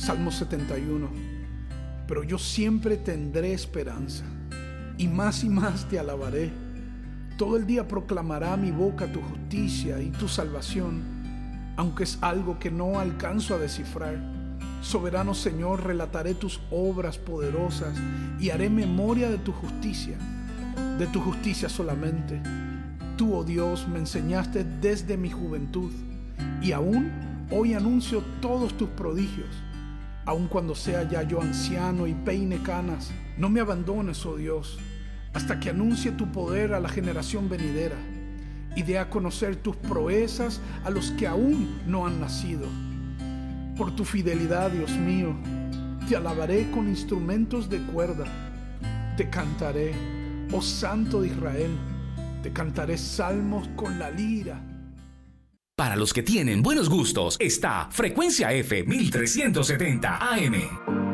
Salmo 71. Pero yo siempre tendré esperanza, y más te alabaré. Todo el día proclamará mi boca tu justicia y tu salvación, aunque es algo que no alcanzo a descifrar. Soberano Señor, relataré tus obras poderosas y haré memoria de tu justicia solamente. Tú, oh Dios, me enseñaste desde mi juventud, y aún hoy anuncio todos tus prodigios. Aun cuando sea ya yo anciano y peine canas, no me abandones, oh Dios, hasta que anuncie tu poder a la generación venidera y dé a conocer tus proezas a los que aún no han nacido. Por tu fidelidad, Dios mío, te alabaré con instrumentos de cuerda. Te cantaré, oh Santo de Israel, te cantaré salmos con la lira. Para los que tienen buenos gustos, está Frecuencia F 1370 AM.